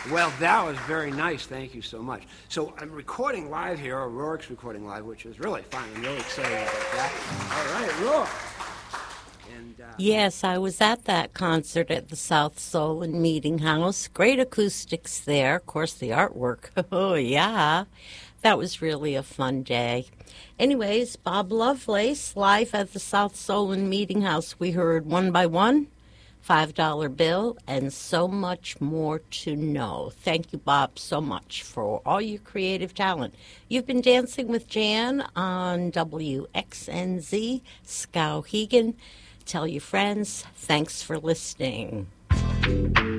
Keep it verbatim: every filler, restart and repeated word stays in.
Well, that was very nice. Thank you so much. So I'm recording live here, or Rourke's recording live, which is really fun. I'm really excited about that. All right, Rourke. And, uh, yes, I was at that concert at the South Solon Meeting House. Great acoustics there. Of course, the artwork. Oh, yeah. That was really a fun day. Anyways, Bob Lovelace, live at the South Solon Meeting House. We heard One by One, five dollar Bill, and so much more to know. Thank you, Bob, so much for all your creative talent. You've been dancing with Jan on W X N Z, Skowhegan. Tell your friends. Thanks for listening.